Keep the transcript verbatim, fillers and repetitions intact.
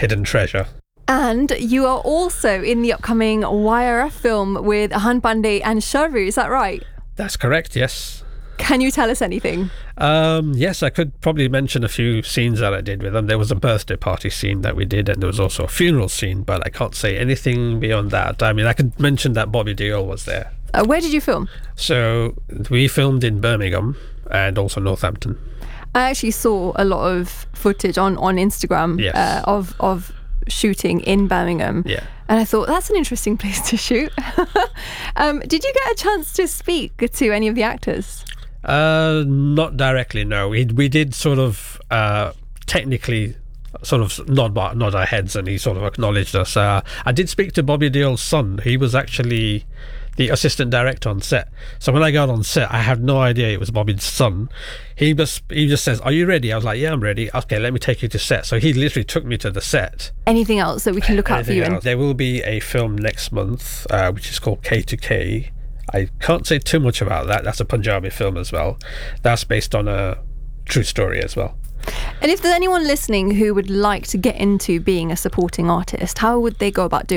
hidden treasure. And you are also in the upcoming Y R F film with Han Pandey and Shahrukh, is that right? That's correct, yes. Can you tell us anything? Um, yes, I could probably mention a few scenes that I did with them. There was a birthday party scene that we did, and there was also a funeral scene, but I can't say anything beyond that. I mean, I could mention that Bobby Deol was there. Uh, where did you film? So we filmed in Birmingham and also Northampton. I actually saw a lot of footage on, on Instagram Yes. uh, of, of shooting in Birmingham. Yeah. And I thought, that's an interesting place to shoot. um, did you get a chance to speak to any of the actors? Uh, not directly, no. We we did sort of uh, technically sort of nod nod our heads, and he sort of acknowledged us. Uh, I did speak to Bobby Deol's son. He was actually the assistant director on set. So when I got on set, I had no idea it was Bobby's son. He just he just says, "Are you ready?" I was like, "Yeah, I'm ready." Okay, let me take you to set. So he literally took me to the set. Anything else that we can look out for you in? There will be a film next month, uh, which is called K two K. I can't say too much about that. That's a Punjabi film as well. That's based on a true story as well. And if there's anyone listening who would like to get into being a supporting artist, how would they go about doing